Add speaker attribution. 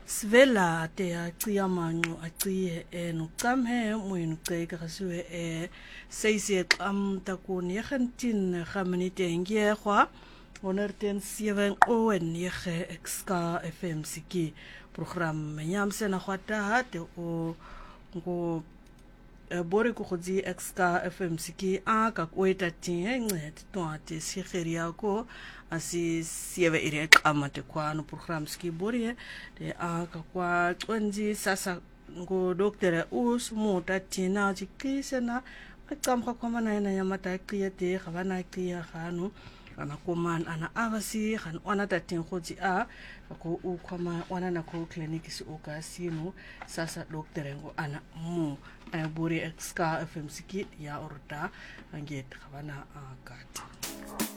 Speaker 1: Svela te a tia mangu a tia no kam he moin teka kasue seisi taku 19 gaminute ngie kwa 107 9 XK FM siki program nyamse na kwata te o ngo bore ko khodi XK FM siki a ka kweta tie nget to ate sigeria ko asi sieve ire kamate kwa no program ski bore de a ka kwa twenzi sasa ngo doktere us mota tina jikisena akam ka kwa mana na yamata kriyate khabana kriya khanu ana koman ana avasi khan ona tatin khoti a ko u khama ona na ko clinic si o ka sino sasa doktere ngo ana mu bore XK FM siki ya orta anget khabana kat